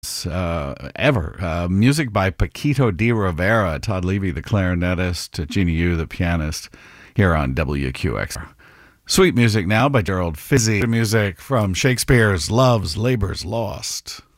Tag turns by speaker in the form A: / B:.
A: ever. Music by Paquito de Rivera, Todd Levy, the clarinetist, Jeannie Yu, the pianist, here on WQX. Sweet music now by Gerald Fizzy. Music from Shakespeare's Love's Labour's Lost.